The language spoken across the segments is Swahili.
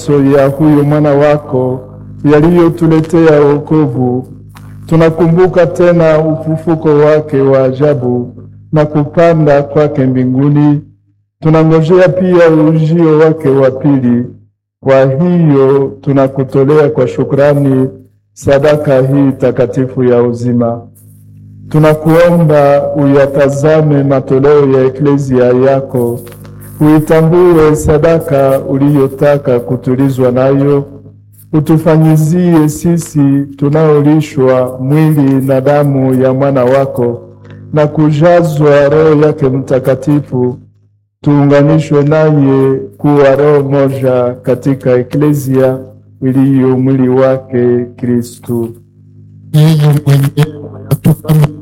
mateso ya huyo mwana wako yaliyotuletea wokovu, tunakumbuka tena ufufuko wake wa ajabu na kupanda kwake mbinguni. Tunangojea pia ujio wake wa pili. Kwa hiyo tunakutolea kwa shukrani sadaka hii takatifu ya uzima. Tunakuomba uyatazame matoleo ya eklezia yako, uitambue sadaka uliyotaka kutulizwa nayo, utufanyizie sisi tunaolishwa mwili na damu ya mwana wako na kujazwa Roho yake Mtakatifu, tuunganishwe naye kuwa roho moja katika eklezia iliyo mwili wake Kristo. Yeye mwenyewe atufanye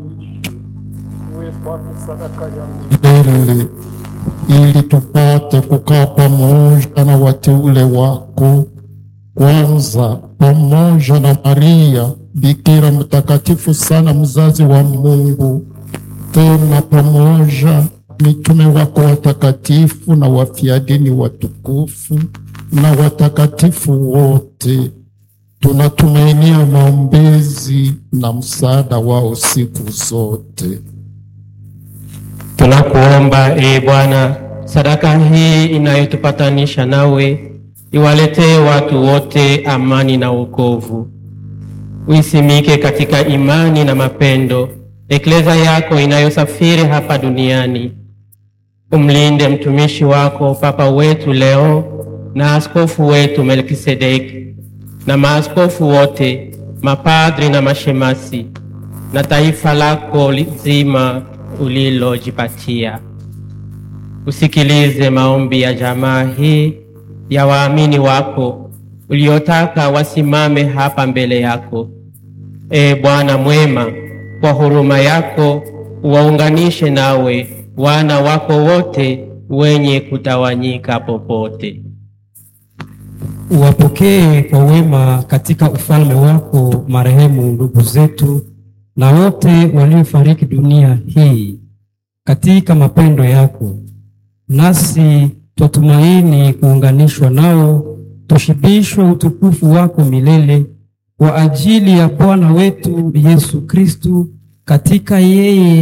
milele ili tupate kukaa pamoja na wateule wako, kwanza pamoja na Maria Bikira mtakatifu sana, mzazi wa Mungu, tena pamoja mitume wako watakatifu na wafiadini watukufu na watakatifu wote. Tunatumainia maombezi na msaada wao siku zote. Tunakuomba Bwana, sadaka hii inayotupatanisha nawe iwaletee watu wote amani na wokovu. Uisimike katika imani na mapendo eklezia yako inayosafiri hapa duniani. Umlinde mtumishi wako Papa wetu Leo na askofu wetu Melkisedeki na maaskofu wote, mapadri na mashemasi, na taifa lako lizima ulilojipatia. Usikilize maombi ya jamaa hii ya waamini wako uliotaka wasimame hapa mbele yako. Bwana mwema, kwa huruma yako waunganishe nawe wana wako wote wenye kutawanyika popote. Uwapokee kwa wema katika ufalme wako marehemu ndugu zetu na wote waliofariki dunia hii katika mapendo yako, nasi tutumaini kuunganishwa nao, tushibishwe utukufu wako milele kwa ajili ya Bwana wetu Yesu Kristu. Katika yeye